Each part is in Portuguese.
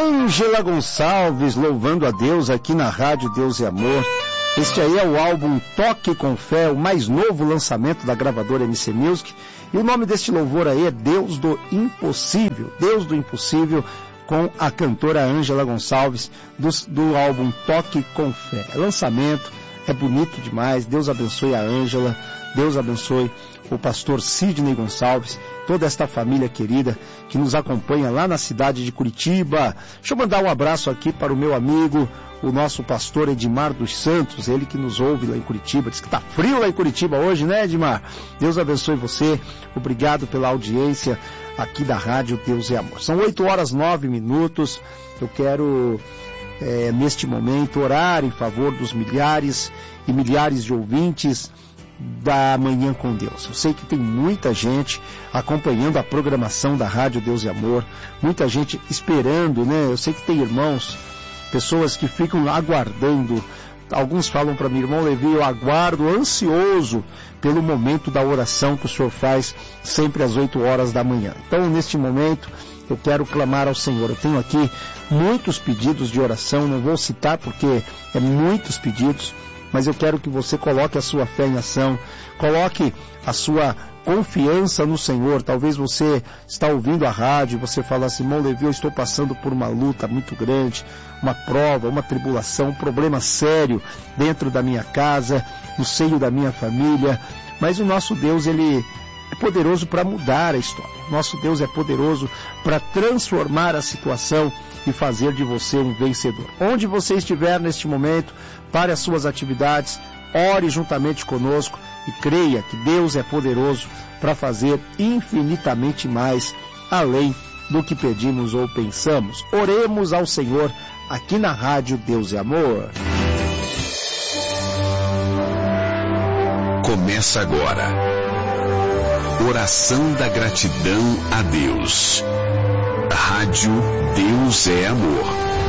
Ângela Gonçalves, louvando a Deus aqui na Rádio Deus e Amor. Este aí é o álbum Toque com Fé, o mais novo lançamento da gravadora MC Music. E o nome deste louvor aí é Deus do Impossível. Deus do Impossível, com a cantora Ângela Gonçalves, do álbum Toque com Fé. É lançamento, é bonito demais. Deus abençoe a Ângela, Deus abençoe o pastor Sidney Gonçalves, toda esta família querida que nos acompanha lá na cidade de Curitiba. Deixa eu mandar um abraço aqui para o meu amigo, o nosso pastor Edmar dos Santos, ele que nos ouve lá em Curitiba. Diz que está frio lá em Curitiba hoje, né, Edmar? Deus abençoe você, obrigado pela audiência aqui da Rádio Deus e Amor. São 8h09, eu quero, neste momento, orar em favor dos milhares e milhares de ouvintes da Manhã com Deus. Eu sei que tem muita gente acompanhando a programação da Rádio Deus e Amor, muita gente esperando, né? Eu sei que tem irmãos, pessoas que ficam aguardando. Alguns falam para mim, irmão Levi, eu aguardo ansioso pelo momento da oração que o senhor faz sempre às 8h da manhã. Então, neste momento, eu quero clamar ao Senhor. Eu tenho aqui muitos pedidos de oração, não vou citar porque é muitos pedidos, mas eu quero que você coloque a sua fé em ação, coloque a sua confiança no Senhor. Talvez você está ouvindo a rádio e você fala assim, irmão Levi, eu estou passando por uma luta muito grande, uma prova, uma tribulação, um problema sério dentro da minha casa, no seio da minha família, mas o nosso Deus, ele é poderoso para mudar a história. Nosso Deus é poderoso para transformar a situação e fazer de você um vencedor. Onde você estiver neste momento, pare as suas atividades, ore juntamente conosco e creia que Deus é poderoso para fazer infinitamente mais além do que pedimos ou pensamos. Oremos ao Senhor aqui na Rádio Deus e Amor. Começa agora. Oração da gratidão a Deus. Rádio Deus é Amor.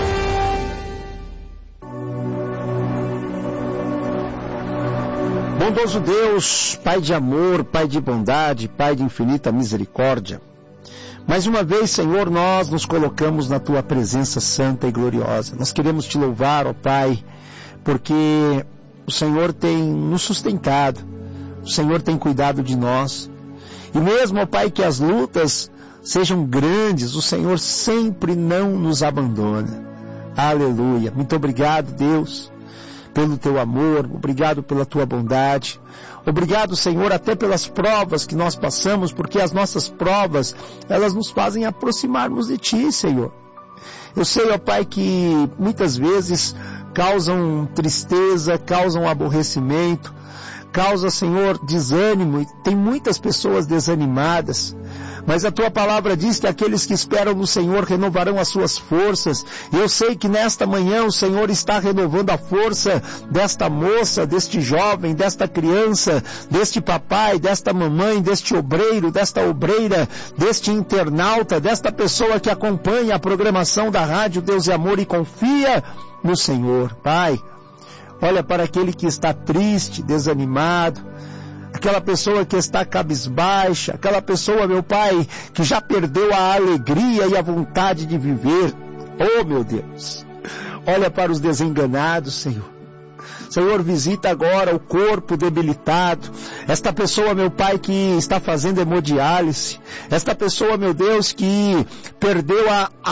Bondoso Deus, Pai de amor, Pai de bondade, Pai de infinita misericórdia. Mais uma vez, Senhor, nós nos colocamos na Tua presença santa e gloriosa. Nós queremos Te louvar, ó Pai, porque o Senhor tem nos sustentado, o Senhor tem cuidado de nós. E mesmo, ó Pai, que as lutas sejam grandes, o Senhor sempre não nos abandona. Aleluia. Muito obrigado, Deus, pelo Teu amor, obrigado pela Tua bondade. Obrigado, Senhor, até pelas provas que nós passamos, porque as nossas provas, elas nos fazem aproximarmos de Ti, Senhor. Eu sei, ó Pai, que muitas vezes causam tristeza, causam aborrecimento, causa, Senhor, desânimo, e tem muitas pessoas desanimadas, mas a Tua palavra diz que aqueles que esperam no Senhor renovarão as suas forças, e eu sei que nesta manhã o Senhor está renovando a força desta moça, deste jovem, desta criança, deste papai, desta mamãe, deste obreiro, desta obreira, deste internauta, desta pessoa que acompanha a programação da Rádio Deus e Amor e confia no Senhor. Pai, olha para aquele que está triste, desanimado, aquela pessoa que está cabisbaixa, aquela pessoa, meu Pai, que já perdeu a alegria e a vontade de viver. Oh, meu Deus, olha para os desenganados, Senhor. Senhor, visita agora o corpo debilitado, esta pessoa, meu Pai, que está fazendo hemodiálise, esta pessoa, meu Deus, que perdeu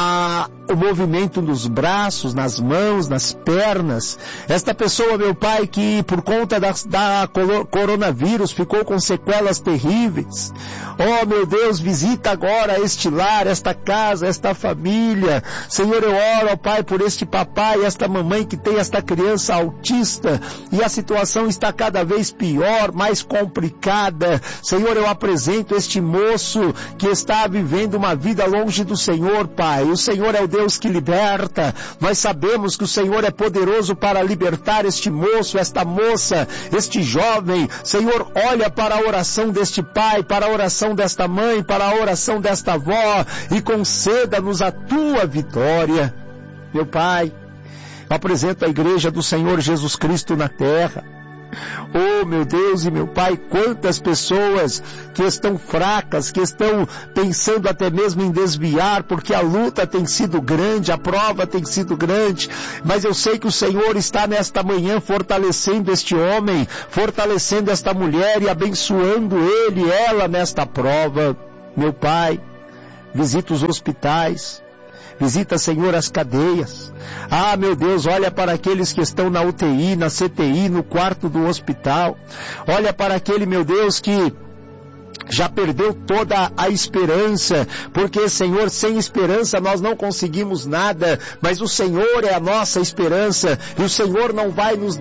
o movimento nos braços, nas mãos, nas pernas, esta pessoa, meu Pai, que por conta da coronavírus ficou com sequelas terríveis. Oh, meu Deus, visita agora este lar, esta casa, esta família. Senhor, eu oro, ó Pai, por este papai, esta mamãe que tem esta criança autista, e a situação está cada vez pior, mais complicada. Senhor, eu apresento este moço que está vivendo uma vida longe do Senhor, Pai. O Senhor é o Deus que liberta. Nós sabemos que o Senhor é poderoso para libertar este moço, esta moça, este jovem. Senhor, olha para a oração deste pai, para a oração desta mãe, para a oração desta avó, e conceda-nos a Tua vitória. Meu Pai, apresento a igreja do Senhor Jesus Cristo na terra. Oh, meu Deus e meu Pai, quantas pessoas que estão fracas, que estão pensando até mesmo em desviar, porque a luta tem sido grande, a prova tem sido grande, mas eu sei que o Senhor está nesta manhã fortalecendo este homem, fortalecendo esta mulher e abençoando ele, ela nesta prova. Meu Pai, visita os hospitais, visita, Senhor, as cadeias. Ah, meu Deus, olha para aqueles que estão na UTI, na CTI, no quarto do hospital. Olha para aquele, meu Deus, que já perdeu toda a esperança, porque, Senhor, sem esperança nós não conseguimos nada, mas o Senhor é a nossa esperança, e o Senhor não vai nos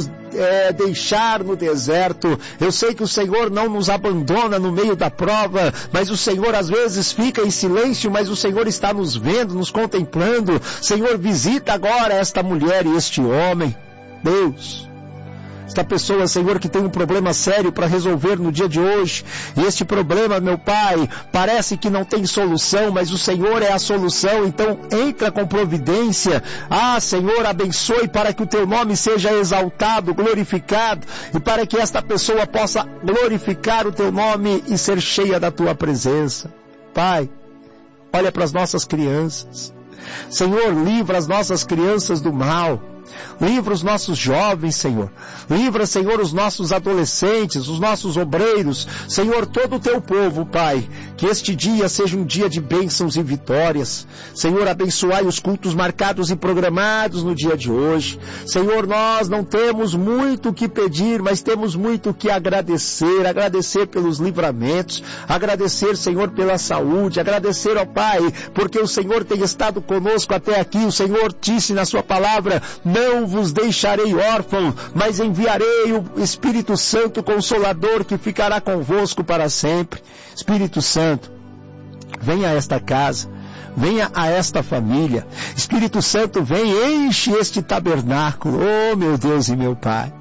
deixar no deserto. Eu sei que o Senhor não nos abandona no meio da prova, mas o Senhor às vezes fica em silêncio, mas o Senhor está nos vendo, nos contemplando. Senhor, visita agora esta mulher e este homem. Deus, esta pessoa, Senhor, que tem um problema sério para resolver no dia de hoje, e este problema, meu Pai, parece que não tem solução, mas o Senhor é a solução, então entra com providência. Ah, Senhor, abençoe para que o Teu nome seja exaltado, glorificado, e para que esta pessoa possa glorificar o Teu nome e ser cheia da Tua presença. Pai, olha para as nossas crianças. Senhor, livra as nossas crianças do mal. Livra os nossos jovens, Senhor. Livra, Senhor, os nossos adolescentes, os nossos obreiros. Senhor, todo o Teu povo, Pai. Que este dia seja um dia de bênçãos e vitórias. Senhor, abençoai os cultos marcados e programados no dia de hoje. Senhor, nós não temos muito o que pedir, mas temos muito o que agradecer. Agradecer pelos livramentos. Agradecer, Senhor, pela saúde. Agradecer, ó Pai, porque o Senhor tem estado conosco até aqui. O Senhor disse na Sua palavra: não vos deixarei órfão, mas enviarei o Espírito Santo Consolador que ficará convosco para sempre. Espírito Santo, venha a esta casa, venha a esta família. Espírito Santo, vem, enche este tabernáculo. Oh, meu Deus e meu Pai,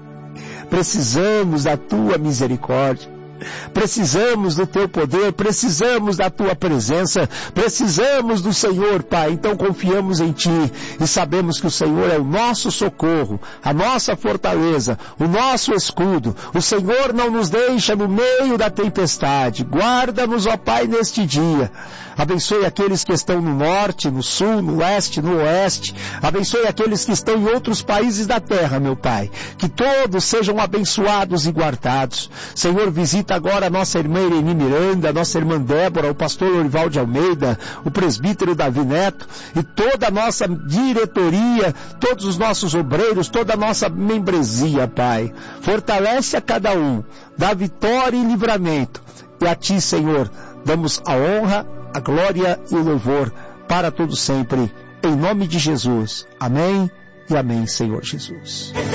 precisamos da Tua misericórdia. Precisamos do Teu poder, precisamos da Tua presença, precisamos do Senhor, Pai. Então confiamos em Ti e sabemos que o Senhor é o nosso socorro, a nossa fortaleza, o nosso escudo. O Senhor não nos deixa no meio da tempestade. Guarda-nos, ó Pai, neste dia. Abençoe aqueles que estão no norte, no sul, no leste, no oeste. Abençoe aqueles que estão em outros países da terra, meu Pai. Que todos sejam abençoados e guardados. Senhor, visita agora a nossa irmã Irene Miranda, a nossa irmã Débora, o pastor Lorival de Almeida, o presbítero Davi Neto e toda a nossa diretoria, todos os nossos obreiros, toda a nossa membresia, Pai. Fortalece a cada um, dá vitória e livramento. E a Ti, Senhor, damos a honra, a glória e o louvor para todos sempre. Em nome de Jesus. Amém e amém, Senhor Jesus.